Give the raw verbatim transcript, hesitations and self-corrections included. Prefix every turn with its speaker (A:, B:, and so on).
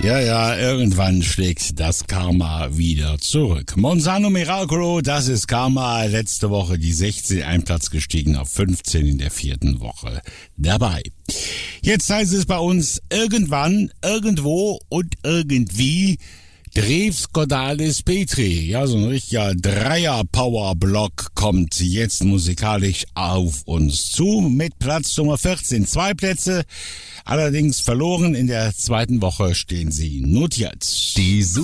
A: Ja, ja, irgendwann schlägt das Karma wieder zurück. Monsanto Miracolo, das ist Karma. Letzte Woche die sechzehn, ein Platz gestiegen auf fünfzehn in der vierten Woche dabei. Jetzt heißt es bei uns irgendwann, irgendwo und irgendwie Drews Cordalis Petri. Ja, so ein richtiger Dreier-Power-Block kommt jetzt musikalisch auf uns zu mit Platz Nummer vierzehn. Zwei Plätze, allerdings verloren. In der zweiten Woche stehen sie notiert.
B: Die